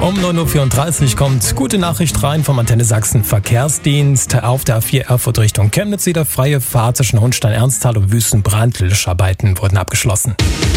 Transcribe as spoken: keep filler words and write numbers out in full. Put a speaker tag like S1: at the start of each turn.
S1: Um neun Uhr vierunddreißig kommt gute Nachricht rein vom Antenne Sachsen Verkehrsdienst. Auf der A vier Erfurt Richtung Chemnitz wieder freie Fahrt zwischen Hohenstein-Ernsthal und Wüstenbrand. Löscharbeiten wurden abgeschlossen.